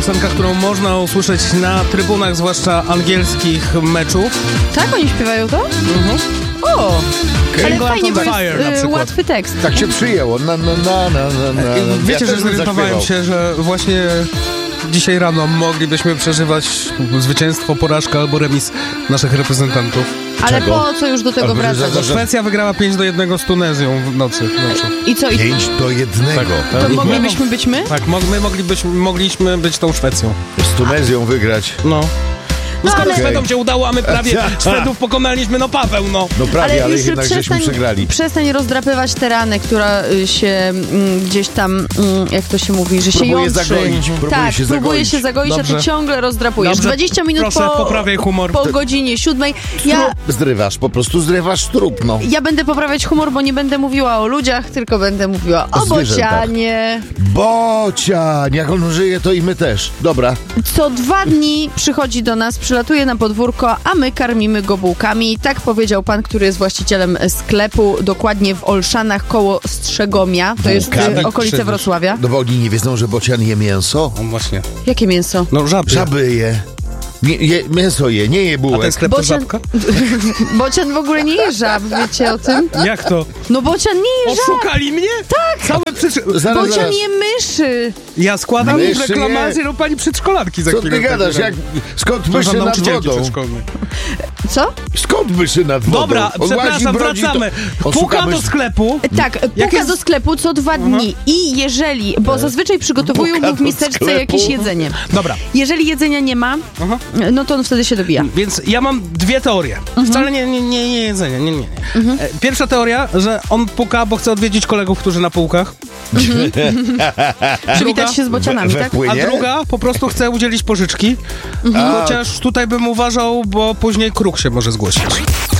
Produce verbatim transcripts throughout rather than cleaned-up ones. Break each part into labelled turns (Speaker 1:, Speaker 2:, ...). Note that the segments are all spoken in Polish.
Speaker 1: Piosenka, którą można usłyszeć na trybunach, zwłaszcza angielskich meczów.
Speaker 2: Tak, oni śpiewają to?
Speaker 1: Mhm.
Speaker 2: O!
Speaker 1: Okay.
Speaker 2: Ale fajnie, bo
Speaker 1: Fire,
Speaker 2: jest
Speaker 1: na
Speaker 2: y,
Speaker 1: przykład.
Speaker 2: łatwy tekst.
Speaker 3: Tak się przyjęło. Na, na, na, na, na, na.
Speaker 1: Wiecie,
Speaker 3: Ja
Speaker 1: że
Speaker 3: też bym
Speaker 1: zorientowałem
Speaker 3: zaśpiewał.
Speaker 1: się, że właśnie dzisiaj rano moglibyśmy przeżywać zwycięstwo, porażkę albo remis naszych reprezentantów.
Speaker 2: Ale
Speaker 3: Czego?
Speaker 2: po co już do tego
Speaker 3: Albo, że
Speaker 2: wracać?
Speaker 3: za- za-
Speaker 1: Szwecja wygrała pięć do jednego z Tunezją w nocy. w nocy.
Speaker 2: I co? I
Speaker 3: Pięć do jednego.
Speaker 2: to moglibyśmy być my?
Speaker 1: Tak, mo- my moglibyśmy, mogliśmy być tą Szwecją.
Speaker 3: Z Tunezją wygrać.
Speaker 1: No. No skoro
Speaker 2: ale-
Speaker 1: Szwedom się udało, a my prawie Szwedów pokonaliśmy, no Paweł, no.
Speaker 3: No prawie, ale,
Speaker 2: już
Speaker 3: jednak żeśmy
Speaker 2: przestań,
Speaker 3: przegrali.
Speaker 2: przestań rozdrapywać tę ranę, która y, się mm, gdzieś tam, mm, jak to się mówi, że się
Speaker 3: Próbuje
Speaker 2: jątrzy.
Speaker 3: zagoić, próbuje
Speaker 2: tak,
Speaker 3: się
Speaker 2: próbuje
Speaker 3: zagoić.
Speaker 2: się zagoić, a
Speaker 1: Dobrze.
Speaker 2: ty ciągle rozdrapujesz.
Speaker 1: Dobrze,
Speaker 2: dwadzieścia minut
Speaker 1: proszę,
Speaker 2: po,
Speaker 1: poprawiaj humor.
Speaker 2: po godzinie siódmej. Ja,
Speaker 3: Zrywasz, po prostu zrywasz trup, no.
Speaker 2: ja będę poprawiać humor, bo nie będę mówiła o ludziach, tylko będę mówiła o,
Speaker 3: O zwierzętach.
Speaker 2: bocianie.
Speaker 3: Bocian, jak on żyje, to i my też. Dobra.
Speaker 2: Co dwa dni przychodzi do nas, przylatuje na podwórko, a my karmimy go bułkami. Tak powiedział pan, który jest właścicielem sklepu, dokładnie w Olszanach koło Strzegomia. To jest
Speaker 3: Bułkami?
Speaker 2: y, okolice
Speaker 1: Krzyżysz.
Speaker 2: Wrocławia.
Speaker 3: No bo oni nie wiedzą, że bocian je mięso.
Speaker 1: No właśnie.
Speaker 2: Jakie mięso?
Speaker 1: No żaby.
Speaker 3: Żaby je. Nie, je mięso je, nie je
Speaker 1: A
Speaker 3: bułek.
Speaker 1: ten sklep to
Speaker 2: Bocian,
Speaker 1: żabka?
Speaker 2: bocian w ogóle nie je żab, wiecie o tym?
Speaker 1: Jak to?
Speaker 2: No bocian nie je żab,
Speaker 1: Oszukali mnie? Tak! Całe przedsz...
Speaker 3: Zaraz,
Speaker 2: bocian
Speaker 3: zaraz.
Speaker 2: je myszy.
Speaker 1: Ja składam
Speaker 3: Myszy
Speaker 1: reklamację do pani przedszkolanki za
Speaker 3: Co
Speaker 1: chwilę.
Speaker 3: ty gadasz? Jak, skąd myszy nad wodą?
Speaker 2: Co?
Speaker 3: Skąd myszy nad wodą?
Speaker 1: Dobra,
Speaker 3: On łazi,
Speaker 1: przepraszam,
Speaker 3: brodzi,
Speaker 1: wracamy.
Speaker 3: to- on
Speaker 1: Puka
Speaker 3: szuka
Speaker 1: do
Speaker 3: myszy.
Speaker 1: sklepu.
Speaker 2: Tak,
Speaker 1: Jak
Speaker 2: puka
Speaker 1: jest-
Speaker 2: do sklepu co dwa dni i jeżeli, bo zazwyczaj przygotowują
Speaker 3: Puka
Speaker 2: mu w
Speaker 3: do
Speaker 2: miseczce
Speaker 3: sklepu.
Speaker 2: jakieś jedzenie.
Speaker 1: Dobra,
Speaker 2: Jeżeli jedzenia nie ma,
Speaker 1: Aha.
Speaker 2: no to on wtedy się dobija.
Speaker 1: więc ja mam dwie teorie. Wcale nie, nie, nie, nie jedzenie, nie, nie. nie.
Speaker 2: Mhm.
Speaker 1: E, Pierwsza teoria, że on puka, bo chce odwiedzić kolegów, którzy na półkach.
Speaker 2: Przywitać się z bocianami,
Speaker 3: we
Speaker 2: tak?
Speaker 3: płynie?
Speaker 1: A druga po prostu chce udzielić pożyczki.
Speaker 2: Mhm.
Speaker 1: Chociaż tutaj bym uważał, bo później kruk się może zgłosić.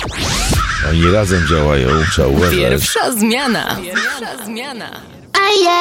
Speaker 3: Oni razem działają, trzeba uważać.
Speaker 4: Pierwsza zmiana. Pierwsza zmiana.
Speaker 5: A ja